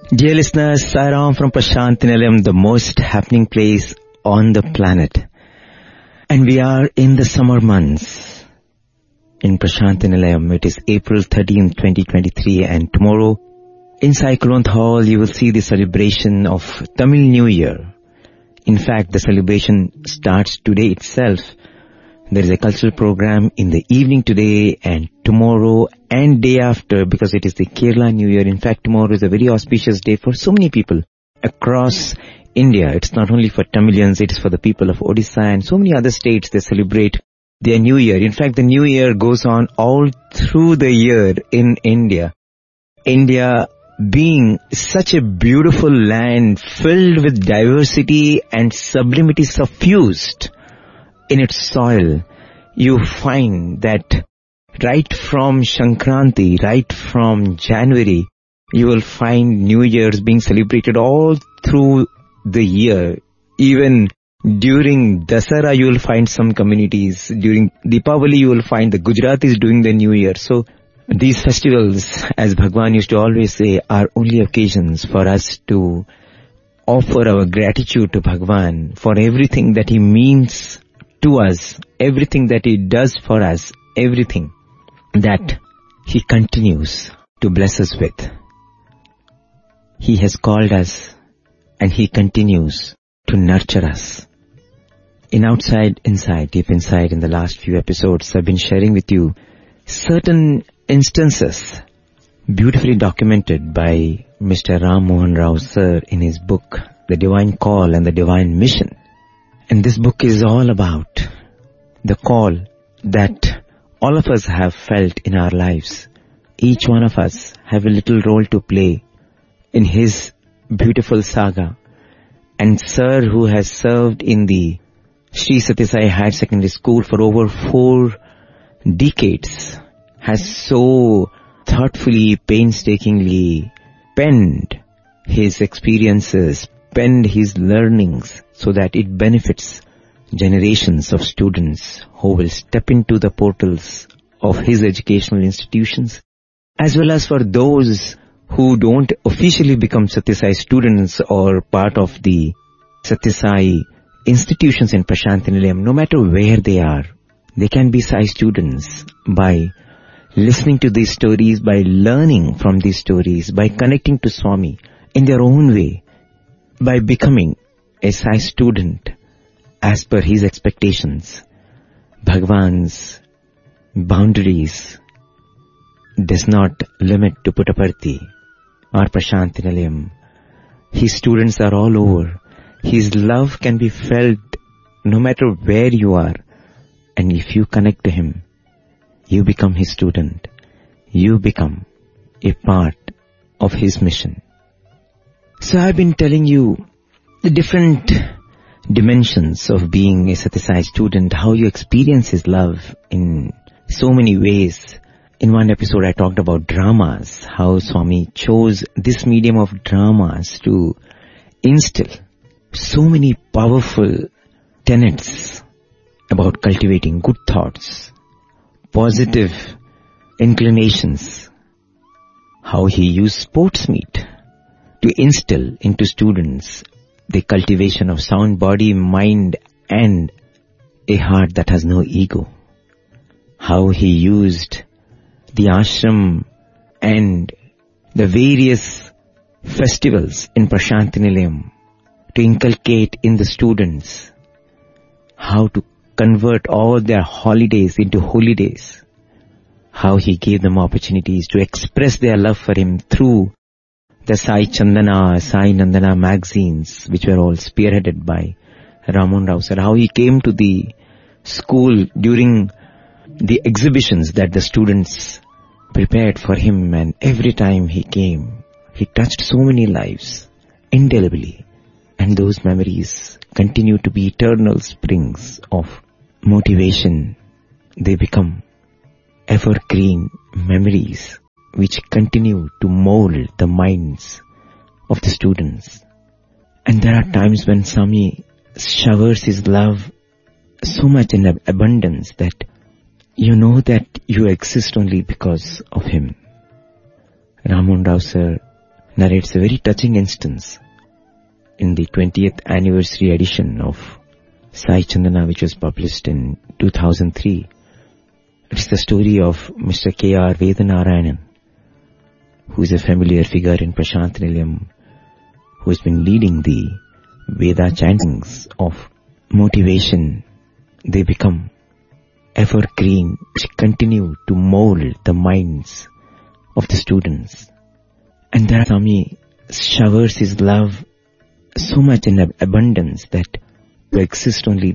Dear listeners, Sairam from Prashant Nilayam, the most happening place on the planet. And we are in the summer months in Prashant Nilayam. It is April 13, 2023, and tomorrow in Cyclone Hall you will see the celebration of Tamil New Year. In fact, the celebration starts today itself. There is a cultural program in the evening today and tomorrow and day after, because it is the Kerala New Year. In fact, tomorrow is a very auspicious day for so many people across India. It's not only for Tamilians, it is for the people of Odisha and so many other states. They celebrate their New Year. In fact, the New Year goes on all through the year in India. India being such a beautiful land filled with diversity and sublimity suffused in its soil, you find that right from Shankranti, right from January, you will find New Year's being celebrated all through the year. Even during Dasara, you will find some communities. During Deepavali, you will find the Gujaratis doing the New Year. So these festivals, as Bhagwan used to always say, are only occasions for us to offer our gratitude to Bhagwan for everything that he means to us, everything that he does for us, everything that he continues to bless us with. He has called us and he continues to nurture us. In Outside, Inside, Deep Inside, in the last few episodes, I've been sharing with you certain instances beautifully documented by Mr. Ram Mohan Rao sir in his book, The Divine Call and the Divine Mission. And this book is all about the call that all of us have felt in our lives. Each one of us have a little role to play in his beautiful saga. And sir, who has served in the Sri Sathya Sai Higher Secondary School for over 4 decades, has so thoughtfully, painstakingly penned his experiences, penned his learnings, so that it benefits generations of students who will step into the portals of his educational institutions, as well as for those who don't officially become Sathya Sai students or part of the Sathya Sai institutions in Prashant Nilayam. No matter where they are, they can be Sai students by listening to these stories, by learning from these stories, by connecting to Swami in their own way, by becoming a Sai student as per his expectations. Bhagwan's boundaries does not limit to Puttaparthi or Prashant Nilayam. His students are all over. His love can be felt no matter where you are. And if you connect to him, you become his student. You become a part of his mission. So I've been telling you the different dimensions of being a Sathya Sai student, how you experience his love in so many ways. In one episode I talked about dramas, how Swami chose this medium of dramas to instill so many powerful tenets about cultivating good thoughts, positive inclinations, how he used sports meet to instill into students the cultivation of sound body, mind and a heart that has no ego. How he used the ashram and the various festivals in Prashant Nilayam to inculcate in the students how to convert all their holidays into holy days. How he gave them opportunities to express their love for him through the Sai Chandana, Sai Nandana magazines, which were all spearheaded by Ramon Rao sir. How he came to the school during the exhibitions that the students prepared for him, and every time he came, he touched so many lives indelibly, and those memories continue to be eternal springs of motivation. They become evergreen memories which continue to mold the minds of the students. And there are times when Swami showers his love so much in abundance that you know that you exist only because of him. Ramon Rao sir narrates a very touching instance in the 20th anniversary edition of Sai Chandana, which was published in 2003. It's the story of Mr. K.R. Vedanarayanan, who is a familiar figure in Prasanthi Nilayam, who has been leading the Veda chantings of motivation. They become evergreen, which continue to mold the minds of the students. And that Swami showers his love so much in abundance that to exist only